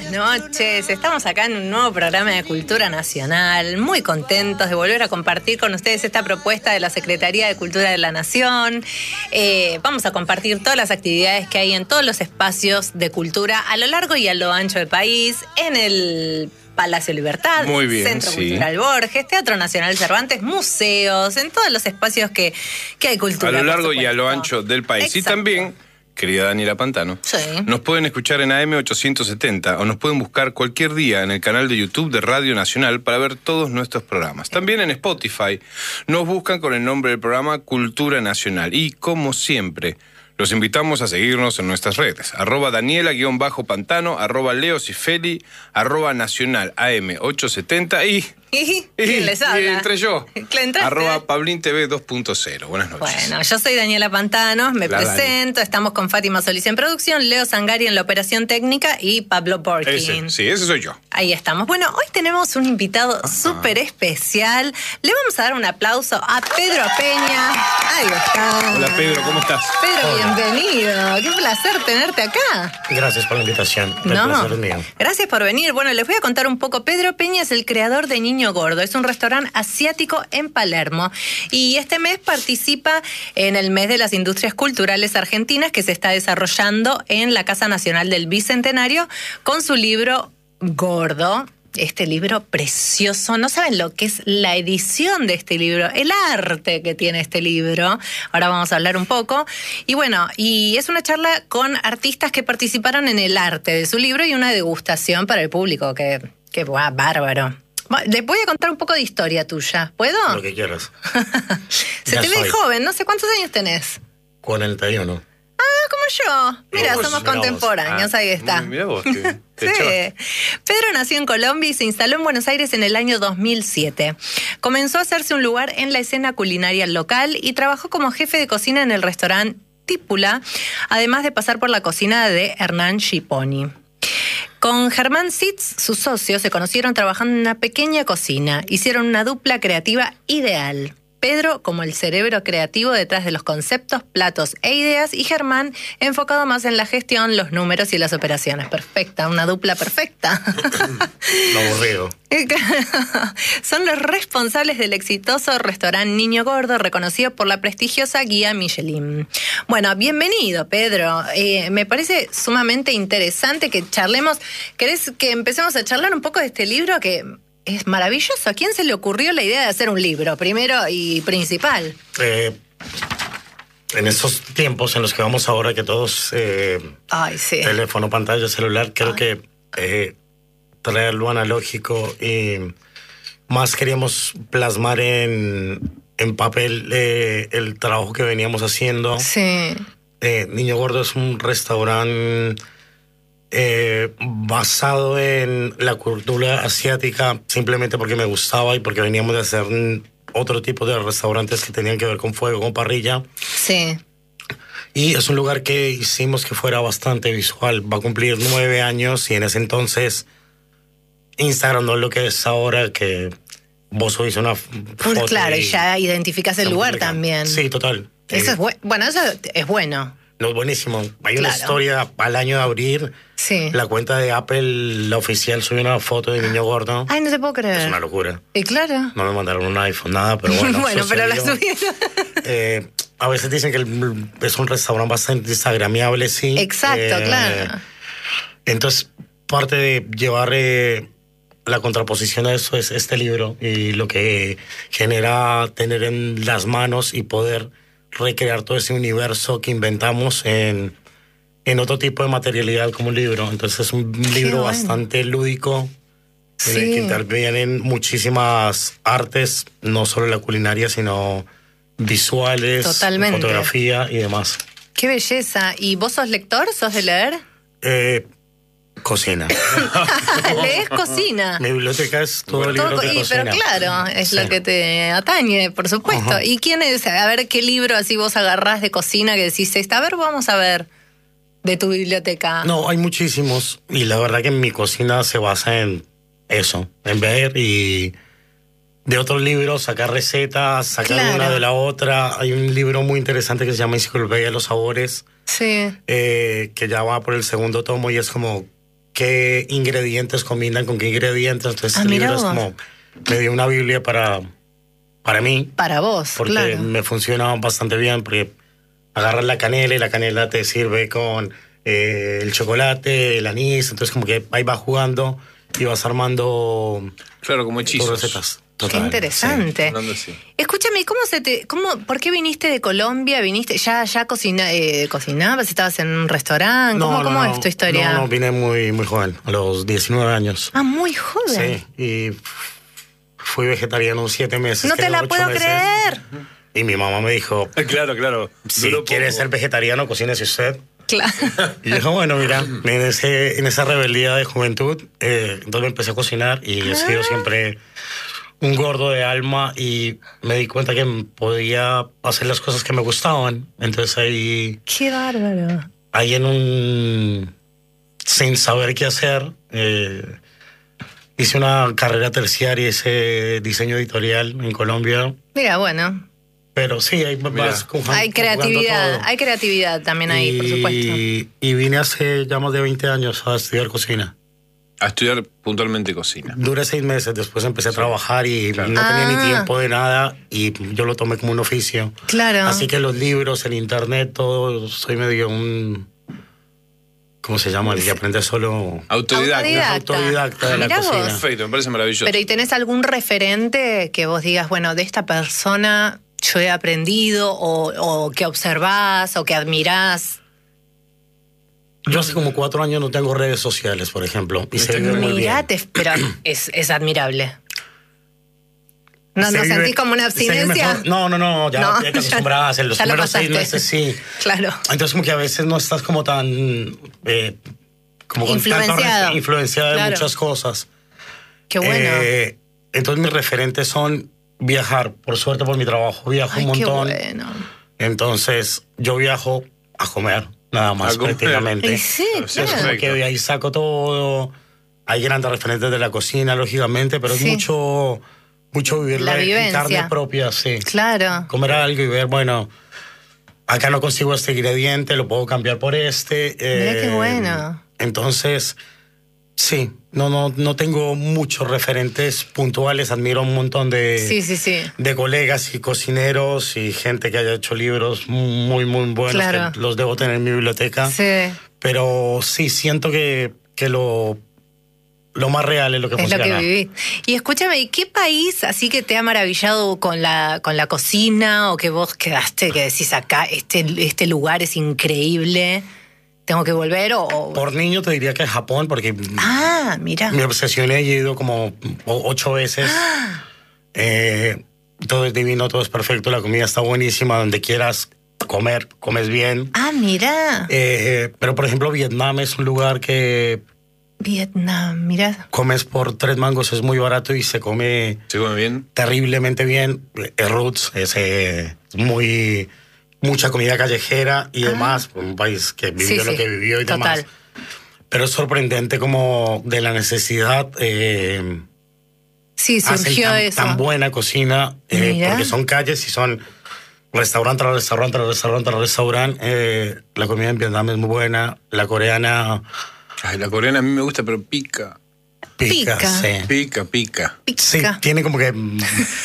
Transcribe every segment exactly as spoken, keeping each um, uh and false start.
buenas noches. Estamos acá en un nuevo programa de Cultura Nacional. Muy contentos de volver a compartir con ustedes esta propuesta de la Secretaría de Cultura de la Nación. Eh, vamos a compartir todas las actividades que hay en todos los espacios de cultura a lo largo y a lo ancho del país, en el Palacio Libertad, Muy bien, Centro sí. Cultural Borges, Teatro Nacional Cervantes, museos, en todos los espacios que, que hay cultura. A lo largo por y a lo supuesto. ancho del país. Exacto. Y también, querida Daniela Pantano, Sí. nos pueden escuchar en A M ochocientos setenta o nos pueden buscar cualquier día en el canal de YouTube de Radio Nacional para ver todos nuestros programas. También en Spotify nos buscan con el nombre del programa Cultura Nacional. Y como siempre, los invitamos a seguirnos en nuestras redes. Arroba Daniela-Pantano, arroba Leo Cifeli, arroba Nacional A M ochocientos setenta y... ¿Y quién les habla? Y entre yo. ¿Le entraste? Arroba Pablín T V dos punto cero. Buenas noches. Bueno, yo soy Daniela Pantanos, me La presento, Dani. Estamos con Fátima Solís en producción, Leo Sangari en la operación técnica y Pablo Borkin. Ese, sí, ese soy yo. Ahí estamos. Bueno, hoy tenemos un invitado súper especial. Le vamos a dar un aplauso a Pedro Peña. Ahí está. Hola Pedro, ¿cómo estás? Pedro, Hola. bienvenido. Qué placer tenerte acá. Gracias por la invitación. El No, placer es mío. gracias por venir. Bueno, les voy a contar un poco. Pedro Peña es el creador de Niño Gordo. Es un restaurante asiático en Palermo. Y este mes participa en el mes de las industrias culturales argentinas que se está desarrollando en la Casa Nacional del Bicentenario con su libro Gordo. Este libro precioso. No saben lo que es la edición de este libro, el arte que tiene este libro. Ahora vamos a hablar un poco. Y bueno, y es una charla con artistas que participaron en el arte de su libro y una degustación para el público. Que, que buah, bárbaro. Bueno, les voy a contar un poco de historia tuya. ¿Puedo? Lo que quieras. Se Ya te ve soy. joven. No sé cuántos años tenés. cuarenta y uno. Ah, como yo. Mira, Vos, somos mirá vos. contemporáneos. Ah, ahí está. Mira vos, qué, qué Sí. chaval. Pedro nació en Colombia y se instaló en Buenos Aires en el año dos mil siete. Comenzó a hacerse un lugar en la escena culinaria local y trabajó como jefe de cocina en el restaurante Típula, además de pasar por la cocina de Hernán Schiponi. Con Germán Sitz, su socio, se conocieron trabajando en una pequeña cocina. Hicieron una dupla creativa ideal. Pedro como el cerebro creativo detrás de los conceptos, platos e ideas, y Germán enfocado más en la gestión, los números y las operaciones. Perfecta, una dupla perfecta. Lo aburrido. Son los responsables del exitoso restaurante Niño Gordo, reconocido por la prestigiosa guía Michelin. Bueno, bienvenido, Pedro. Eh, me parece sumamente interesante que charlemos. ¿Querés que empecemos a charlar un poco de este libro que es maravilloso? ¿A quién se le ocurrió la idea de hacer un libro, primero y principal? Eh, en estos tiempos en los que vamos ahora, que todos eh, Ay, sí. teléfono, pantalla, celular, creo Ay. que eh, traer lo analógico y más queríamos plasmar en, en papel eh, el trabajo que veníamos haciendo. Sí. Eh, Niño Gordo es un restaurante eh, basado en la cultura asiática, simplemente porque me gustaba y porque veníamos de hacer mm, otro tipo de restaurantes que tenían que ver con fuego, con parrilla. Sí. Y es un lugar que hicimos que fuera bastante visual. Va a cumplir nueve años y en ese entonces Instagram no es lo que es ahora, que vos subís una foto. Claro, y ya identificás el se lugar multiplica. también. Sí, total. Eso Eh, es bu- bueno, eso es bueno. No, es buenísimo. Hay una Claro. historia al año de abrir. Sí. La cuenta de Apple, la oficial, subió una foto de Niño Gordo. Ay, no te puedo creer. Es una locura. Y claro. No me mandaron un iPhone, nada, pero bueno. Bueno, pero la sucedió. subieron. Eh, a veces dicen que el- es un restaurante bastante instagramiable, sí. Exacto, Eh, claro. Entonces, parte de llevar eh, la contraposición a eso es este libro y lo que genera tener en las manos y poder recrear todo ese universo que inventamos en, en otro tipo de materialidad como un libro. Entonces es un libro bueno. bastante lúdico en el Sí. que intervienen muchísimas artes, no solo la culinaria, sino visuales, Totalmente. fotografía y demás. Qué belleza. ¿Y vos sos lector? ¿Sos de leer? Eh, cocina. Lees cocina. Mi biblioteca es todo el libro Todo- de y- cocina. pero claro, es Sí. lo que te atañe, por supuesto. Ajá. ¿Y quién es? A ver, ¿qué libro así vos agarrás de cocina que decís, esta? A ver, vamos a ver de tu biblioteca. No, hay muchísimos. Y la verdad que mi cocina se basa en eso, en ver y de otros libros sacar recetas, sacar Claro. una de la otra. Hay un libro muy interesante que se llama Enciclopedia de los Sabores, Sí. eh, que ya va por el segundo tomo y es como qué ingredientes combinan con qué ingredientes. Entonces, Ah, este mira libro es vos. como, me dio una Biblia para, para mí, Para vos, porque claro. me funciona bastante bien, porque agarras la canela y la canela te sirve con eh, el chocolate, el anís, entonces como que ahí vas jugando y vas armando Claro, como tus hechizos. recetas. Qué Total, interesante. Hablando así. Escúchame, ¿cómo se te, cómo, por qué viniste de Colombia? ¿Viniste ya, ya cocina, eh, cocinabas? ¿Estabas en un restaurante? sí. ¿Cómo, No, cómo no, es tu historia? No, no, vine muy, muy joven, a los diecinueve años. Ah, muy joven. Sí, y fui vegetariano siete meses. No te creo, la ocho puedo meses. creer. Y mi mamá me dijo, Claro, claro. si Duró quiere poco. ser vegetariano, cocínese usted. Claro. Y yo dije, bueno, mira, en, ese, en esa rebeldía de juventud, eh, entonces me empecé a cocinar y he sido Ah. siempre un gordo de alma y me di cuenta que podía hacer las cosas que me gustaban. Entonces ahí, Qué bárbaro. ahí en un... sin saber qué hacer, eh, hice una carrera terciaria, hice diseño editorial en Colombia. Mira, bueno, Pero sí, ahí vas Mira. jugando- hay creatividad, jugando todo. hay creatividad también ahí, por supuesto. Y, y vine hace ya más de veinte años a estudiar cocina. A estudiar puntualmente cocina. Duré seis meses, después empecé a trabajar y claro. no tenía Ah. ni tiempo de nada y yo lo tomé como un oficio. Claro. Así que los libros, el internet, todo, soy medio un... ¿Cómo se llama? El que aprende solo... Autodidacta. Autodidacta. autodidacta de la Mirá vos. cocina. Perfecto, me parece maravilloso. Pero ¿y tenés algún referente que vos digas, bueno, de esta persona yo he aprendido o, o que observás o que admirás? Yo hace como cuatro años no tengo redes sociales, por ejemplo, y se vive muy bien. Mirate, pero es, es admirable. ¿No, Se no vive- sentís como una se vive abstinencia? mejor. No, no, no, ya, No, ya te acostumbras, en los ya lo primeros seis pasaste. meses sí. Claro. Entonces como que a veces no estás como tan... eh, como con tanto Influenciado. res- influenciado de Claro. muchas cosas. Qué bueno. Eh, entonces mis referentes son viajar, por suerte por mi trabajo, viajo Ay, un qué montón. bueno. Entonces yo viajo a comer, nada más A comer. prácticamente. Y sí, Sí, Es claro. como perfecto. que de ahí saco todo. Hay grandes referentes de la cocina, lógicamente, pero Sí. es mucho, mucho vivir La en vivencia. carne propia, sí. Claro. Comer algo y ver, bueno, acá no consigo este ingrediente, lo puedo cambiar por este. Mira qué eh, bueno. Entonces, sí, no, no, no tengo muchos referentes puntuales, admiro un montón de, Sí, sí, sí. de colegas y cocineros y gente que haya hecho libros muy, muy buenos, Claro. que los debo tener en mi biblioteca. Sí. Pero sí, siento que, que lo, lo más real es lo que Es lo funciona. que viví. Y escúchame, ¿y qué país así que te ha maravillado con la, con la cocina o que vos quedaste, que decís acá, este, este lugar es increíble, tengo que volver o... o- Por niño te diría que Japón, porque Ah, mira. me obsesioné y he ido como o- ocho veces. Ah. Eh, todo es divino, todo es perfecto, la comida está buenísima, donde quieras comer, comes bien. Ah, mira. Eh, pero, por ejemplo, Vietnam es un lugar que Vietnam, mira. comes por tres mangos, es muy barato y se come ¿Se come bien? terriblemente bien. El Roots es eh, muy... mucha comida callejera y demás, un país que vivió Sí, lo sí. que vivió y demás. Total. Pero es sorprendente como de la necesidad eh, Sí, hacen surgió tan, eso. tan buena cocina, eh, Mira. porque son calles y son restaurante tras restaurante tras restaurante tras restaurante. Eh, la comida en Vietnam es muy buena, la coreana Ay, la coreana a mí me gusta, pero pica. pica, Pica. sí. Pica, pica. Sí, Pica. tiene como que mm,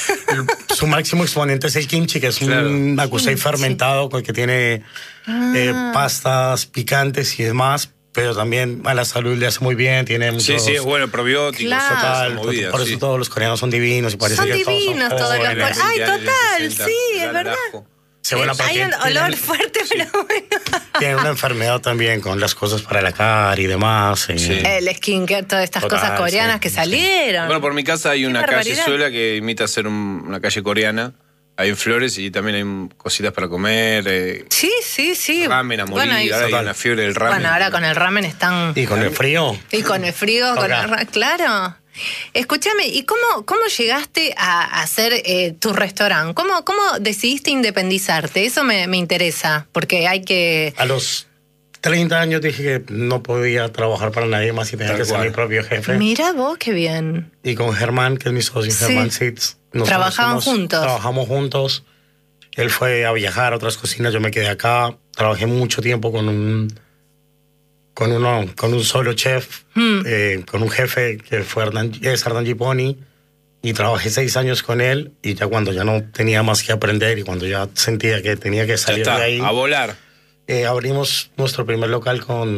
el- su máximo exponente es el kimchi, que es Claro. un akusei Kimchi. fermentado con el que tiene eh, Ah. pastas picantes y demás, pero también a la salud le hace muy bien, tiene muchos... Sí, sí, es bueno, probióticos, Claro. Total, total, movidas, por eso sí. todos los coreanos son divinos y parece Son que todos divinos son todos los jóvenes. coreanos. Ay, veinte años, total, sesenta, sí, es dale verdad. ajo. Sí, bueno, Hay aparte un olor tienen, fuerte, pero bueno. tienen una enfermedad también con las cosas para la cara y demás. y- Sí. El skincare, todas estas Total, cosas coreanas sí, que sí. salieron. Bueno, por mi casa hay Qué una barbaridad. callezuela que imita ser un- una calle coreana. Hay en Flores y también hay mm, cositas para comer. Eh, Sí, sí, sí. ramen a morir. Bueno, y- ahora hay Total. una fiebre del ramen. bueno, ahora con el ramen están... Y con el frío. Y con el frío, con Acá. el ra- claro. Escúchame, ¿y cómo, cómo llegaste a hacer eh, tu restaurante? ¿Cómo, ¿Cómo decidiste independizarte? Eso me, me interesa, porque hay que... A los treinta años dije que no podía trabajar para nadie más y tenía Tal que ser cual. mi propio jefe. Mira vos, qué bien. Y con Germán, que es mi socio, Sí. Germán Sitz. nosotros Trabajaban juntos. Trabajamos juntos. Él fue a viajar a otras cocinas, yo me quedé acá. Trabajé mucho tiempo con un, con, uno, con un solo chef, Hmm. eh, con un jefe que fue Hernán, es Hernán Giponi, y trabajé seis años con él, y ya cuando ya no tenía más que aprender y cuando ya sentía que tenía que Ya salir está, de ahí, a volar. eh, abrimos nuestro primer local con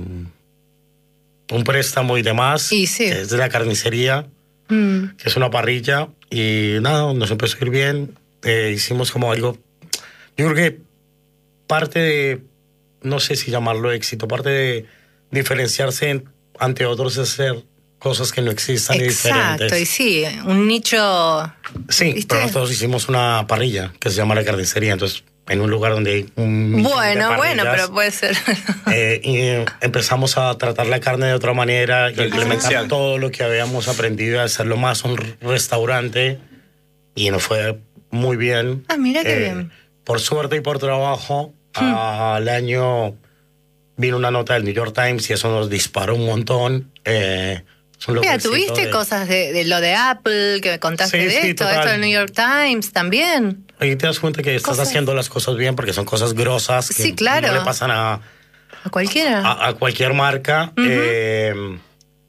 un préstamo y demás, Y sí. que es de la carnicería, Mm. que es una parrilla, y nada, nos empezó a ir bien. Eh, hicimos como algo, yo creo que parte de, no sé si llamarlo éxito, parte de diferenciarse en- ante otros es hacer cosas que no existan y Exacto, diferentes. y sí, un nicho. Sí, ¿viste? pero nosotros hicimos una parrilla que se llama la carnicería, entonces en un lugar donde hay un millón de Bueno, bueno, parrillas, pero puede ser. eh, y eh, empezamos a tratar la carne de otra manera y Claro, implementar diferencial. todo lo que habíamos aprendido, a hacerlo más un r- restaurante, y nos fue muy bien. Ah, mira qué Eh, bien. Por suerte y por trabajo, al año vino una nota del New York Times y eso nos disparó un montón. Eh, es un Mira, localcito tuviste de- cosas de, de lo de Apple, que me contaste Sí, de sí, esto, total. esto del New York Times también. Ahí te das cuenta que estás Cosas- haciendo las cosas bien porque son cosas grosas que Sí, claro. no le pasan a, A cualquiera. a, a cualquier marca. eh,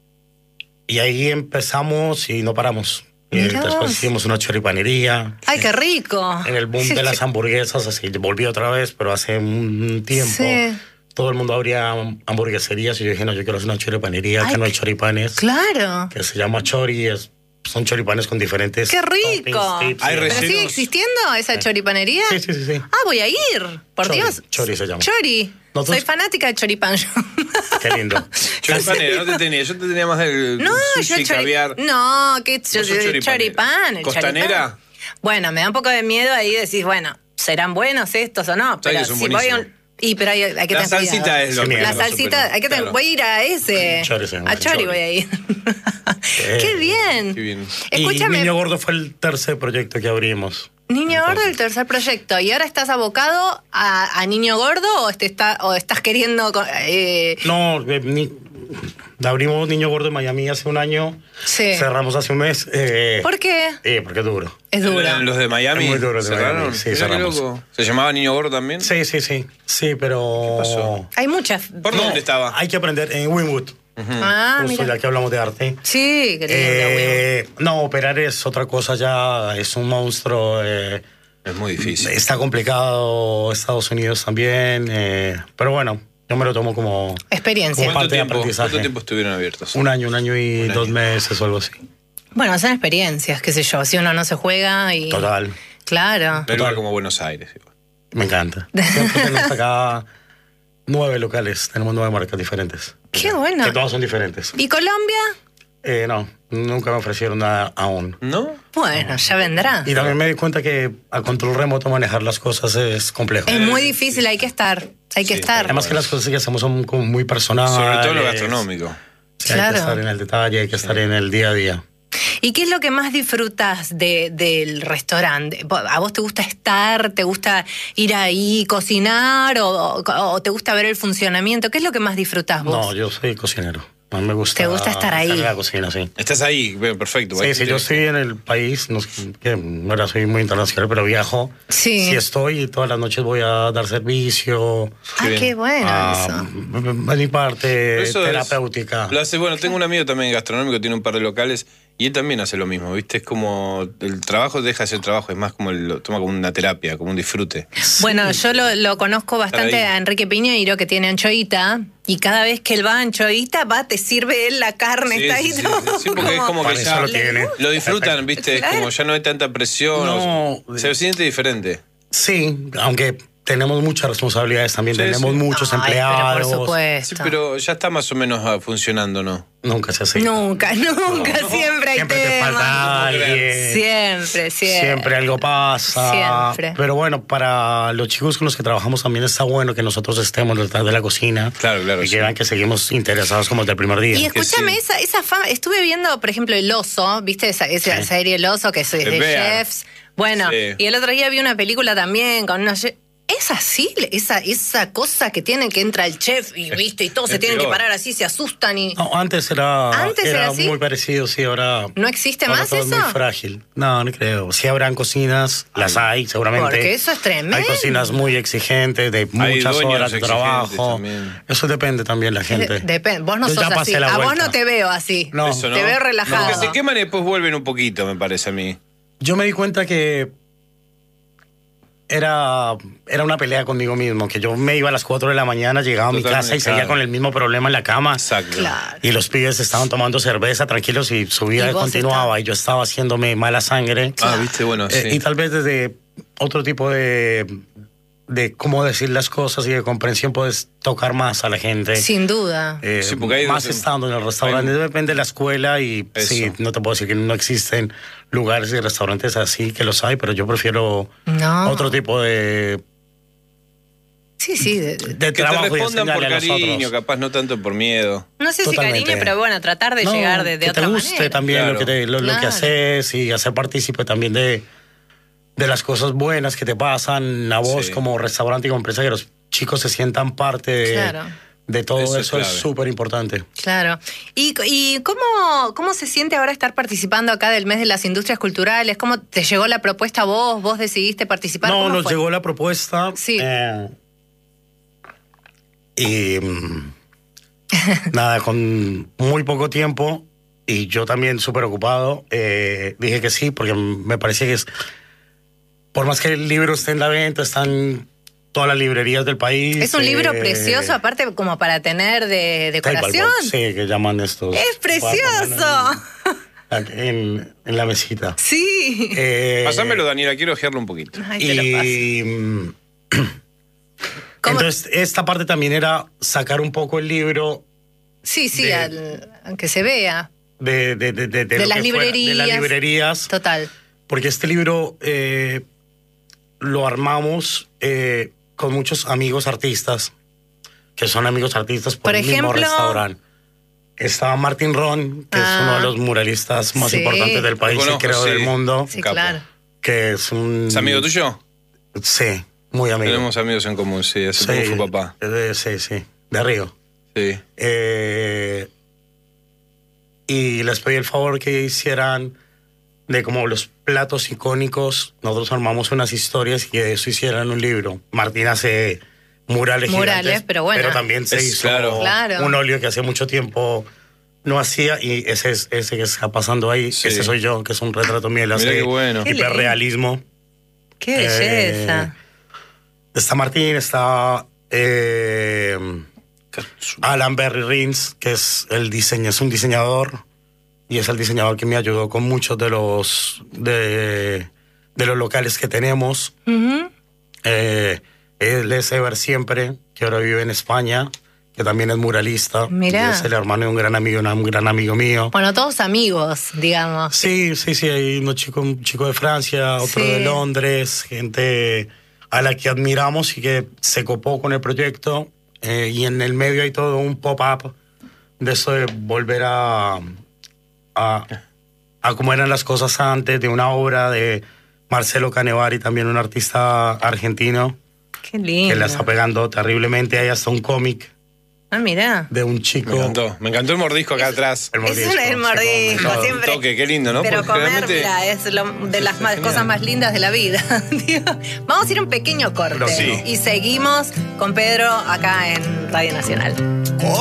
y ahí empezamos y no paramos. Y Mirá después vos. hicimos una choripanería. Ay, qué rico. En el boom de las hamburguesas, así volví otra vez, pero hace un tiempo. Sí. Todo el mundo abría hamburgueserías y yo dije, no, yo quiero hacer una choripanería, Ay, que no hay choripanes. Claro. Que se llama Chori, es, son choripanes con diferentes. ¡Qué rico! toppings, tips, Hay y demás. ¿Pero sigue rellenos. existiendo esa choripanería? Sí, sí, sí, sí. Ah, voy a ir. Por Chori, Dios. Chori se llama. Chori. Nosotros- Soy fanática de choripán. yo. Qué lindo. Choripanera, no te tenía. Yo te tenía más del No, sushi, yo chori- caviar. No, que yo, ¿Vos sos choripanera? choripán. el ¿Costanera? choripán. Bueno, me da un poco de miedo ahí decís, bueno, ¿serán buenos estos o no? Pero que son si voy a buenísimos. un- Y pero hay, hay que La tener salsita cuidado. es lo Sí, que mira, La no, salsita, super- hay que tener, claro. voy a ir a ese. Chori se llama, a Chori Chori. voy a ir. Qué bien. Qué bien. Escúchame, Y Niño, Niño Gordo fue el tercer proyecto que abrimos. Gordo, el tercer proyecto. ¿Y ahora estás abocado a, a Niño Gordo o, te está, o estás queriendo... co- Eh, No, eh, ni- abrimos Niño Gordo en Miami hace un año. sí. Cerramos hace un mes. Eh, ¿Por qué? eh, porque es duro. Es duro. ¿Eran los de Miami? Es muy duro los de ¿Cerraron? Miami, sí, Mirá qué cerramos. loco. ¿Se llamaba Niño Gordo también? Sí, sí, sí. Sí, pero. ¿Qué pasó? Hay muchas... ¿Por No, dónde estaba? Hay que aprender en Winwood. Ah, Justo mira. ya que hablamos de arte. Sí, qué lindo, Eh, no, operar es otra cosa ya. Es un monstruo. eh, Es muy difícil. está complicado. Estados Unidos también. eh, pero bueno, yo me lo tomo como. Experiencia. como ¿Cuánto parte de tiempo, aprendizaje. ¿Cuánto tiempo estuvieron abiertos? Un año, un año y Un dos año. meses o algo así. Bueno, son experiencias, qué sé yo. Si uno no se juega y... Total. Claro. Un lugar como Buenos Aires. igual. Me encanta. Siempre tenemos acá nueve locales. Tenemos nueve marcas diferentes. Qué bueno. Que todas son diferentes. ¿Y Colombia? Eh, no, nunca me ofrecieron nada aún. ¿No? Bueno, ya vendrá. Y también me di cuenta que a control remoto manejar las cosas es complejo. Es muy difícil, hay que estar. Hay que Sí, estar. Además que las cosas que hacemos son como muy personales. Sobre todo lo gastronómico. Sí, Hay Claro. que estar en el detalle, hay que estar en el día a día. ¿Y qué es lo que más disfrutas de, del restaurante? ¿A vos te gusta estar? ¿Te gusta ir ahí, cocinar? ¿O, o- o te gusta ver el funcionamiento? ¿Qué es lo que más disfrutás vos? No, yo soy cocinero. A mí me gusta. ¿Te gusta estar ahí? en la cocina, sí. Estás ahí, bueno, perfecto. Sí, ahí sí, te- yo estoy en el país, no, es que ahora soy muy internacional, pero viajo. Sí. Sí estoy y todas las noches voy a dar servicio, Ah, Qué bien. qué bueno a, eso. a mi parte Pero eso es- terapéutica. Lo hace, bueno, tengo un amigo también gastronómico, tiene un par de locales y él también hace lo mismo, ¿viste? Es como el trabajo deja de ser trabajo, es más como el- lo toma como una terapia, como un disfrute. Bueno, yo lo, lo conozco bastante ahí. a Enrique Piñeiro, que tiene anchoita, y cada vez que él va a anchoita, va, te sirve él la carne, Sí, está sí, ahí sí, todo. sí, sí, porque es como que Para ya eso lo tiene. lo disfrutan, ¿viste? Es Claro. como ya no hay tanta presión, No. o sea, se siente diferente. Sí, aunque tenemos muchas responsabilidades también, Sí, tenemos sí. muchos Ay, pero empleados. por supuesto. Sí, pero ya está más o menos ah, funcionando, ¿no? Nunca se hace. Nunca, nunca, siempre hay Siempre te temas. falta alguien. Siempre, siempre. Siempre algo pasa. Siempre. Pero bueno, para los chicos con los que trabajamos también está bueno que nosotros estemos detrás de la cocina. Claro, claro, Y sí. que vean que seguimos interesados como desde el primer día. Y escúchame, sí. esa, esa fama, estuve viendo, por ejemplo, El Oso, ¿viste esa, esa Sí. serie El Oso que es de De Bear. chefs? Bueno, Sí. y el otro día vi una película también con unos... che- ¿Es así? Esa, esa cosa que tienen que entra el chef y viste y todos es se tienen peor. que parar así, se asustan y... No, antes era, ¿Antes era, era así? muy parecido, sí, ahora... ¿No existe ahora más todo es eso? muy frágil. No, no creo. Sí habrán cocinas, las hay, seguramente. Porque eso es tremendo. Hay cocinas muy exigentes, de muchas dueños horas de exigentes trabajo. también. Eso depende también de la gente. Depende. Vos no Yo sos ya pasé así. la A vos vuelta. no te veo así. No. Eso, ¿no? Te veo relajado. Porque se queman y después vuelven un poquito, me parece a mí. Yo me di cuenta que era, era una pelea conmigo mismo, que yo me iba a las cuatro de la mañana, llegaba a mi Totalmente, casa y seguía claro. con el mismo problema en la cama. Exacto. Claro. Y los pibes estaban tomando cerveza tranquilos y su vida Y vos continuaba estabas- y yo estaba haciéndome mala sangre. Ah, viste, bueno, sí. Eh, y tal vez desde otro tipo de, de cómo decir las cosas y de comprensión puedes tocar más a la gente. Sin duda. Eh, Sí, porque hay más dos- estando en el restaurante, hay- depende de la escuela y Eso. sí, no te puedo decir que no existen lugares y restaurantes así, que los hay, pero yo prefiero No. otro tipo de, Sí, sí. de- de Que te trabajo y respondan por enseñarle a los cariño, otros. capaz no tanto por miedo. No sé Totalmente. si cariño, pero bueno, tratar de No, llegar de, de que otra te guste manera. también Claro. lo, que te- lo, lo que Claro. haces y hacer partícipe también de, de las cosas buenas que te pasan a vos Sí. como restaurante y como empresa, que los chicos se sientan parte de, Claro. de todo Eso eso, es es clave. súper importante. Claro. ¿Y, y cómo, cómo se siente ahora estar participando acá del mes de las industrias culturales? ¿Cómo te llegó la propuesta a vos? ¿Vos decidiste participar? No, ¿Cómo nos fue? llegó la propuesta. Sí. eh, y mm, nada, con muy poco tiempo y yo también súper ocupado, eh, dije que sí, porque me parece que es, por más que el libro esté en la venta, están todas las librerías del país. Es un libro eh, precioso, aparte como para tener de decoración. Sí, que llaman estos. ¡Es precioso! En, en la mesita. Sí. Eh, Pásamelo, Daniela, quiero ojearlo un poquito. Ay, te lo paso. y mm, ¿Cómo? entonces esta parte también era sacar un poco el libro Sí, sí, de- al, que se vea. de, de, de, de, De lo las que fuera, librerías. de las librerías, Total. porque este libro eh, lo armamos eh, con muchos amigos artistas, que son amigos artistas por, Por el mismo ejemplo- restaurante. Estaba Martín Ron, que Ah. es uno de los muralistas más Sí. importantes del país Lo y conozco, creo sí. del mundo, Sí, capo. claro. que es un... ¿Es amigo tuyo? Sí, muy amigo. Tenemos amigos en común, sí. Hace Sí, poco fue papá. eh, sí, sí, de Río. Sí. Eh, y les pedí el favor que hicieran de como los platos icónicos. Nosotros armamos unas historias y de eso hicieran un libro. Martín hace murales Murales, gigantes, pero bueno. pero también se Es hizo claro. Claro. un óleo que hace mucho tiempo no hacía y ese es ese que está pasando ahí. Sí. Ese soy yo, que es un retrato mío. Él Mirá hace qué bueno. Qué lindo. hiperrealismo. Qué belleza. Está Martín, está eh, Alan Berry Rins, que es el diseño, es un diseñador y es el diseñador que me ayudó con muchos de los de, de los locales que tenemos. Ujú. Eh, él es Ever Siempre, que ahora vive en España, que también es muralista. Mirá. Y es el hermano de un gran amigo, un gran amigo mío. Bueno, todos amigos, digamos. Sí, sí, sí, hay unos chicos, un chico de Francia, otro Sí. de Londres, gente a la que admiramos y que se copó con el proyecto. Eh, y en el medio hay todo un pop-up de eso de volver a, a, a cómo eran las cosas antes, de una obra de Marcelo Canevari, también un artista argentino, Qué lindo. que la está pegando terriblemente. Hay hasta un cómic Ah, mirá. de un Me chico. encantó. Me encantó el mordisco acá atrás. El Es mordisco, un el sí, mordisco, como- siempre. Un toque, qué lindo, ¿no? Pero Porque comer, realmente- mira, es lo- de las más- genial. cosas más lindas de la vida. Digo, vamos a ir a un pequeño corte Pero sí. y seguimos con Pedro acá en Radio Nacional.